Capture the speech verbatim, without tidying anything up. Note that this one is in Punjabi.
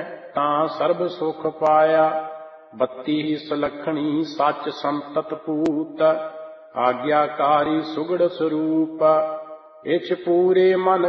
ਤਾਂ ਸਰਬ ਸੁਖ ਪਾਇਆ। ਬੱਤੀ ਸੁਲੱਖਣੀ ਸੱਚ ਸੰਤਤ ਪੂਤ, ਆਗਿਆਕਾਰੀ ਸੁਗੜ ਸਰੂਪ। ਇਛ ਪੂਰੇ ਮਨ